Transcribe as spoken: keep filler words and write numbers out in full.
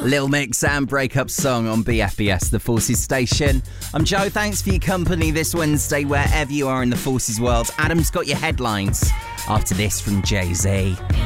Lil Mix and Breakup Song on B F B S, the Forces station. I'm Joe, thanks for your company this Wednesday, wherever you are in the Forces world. Adam's got your headlines after this from Jay-Z.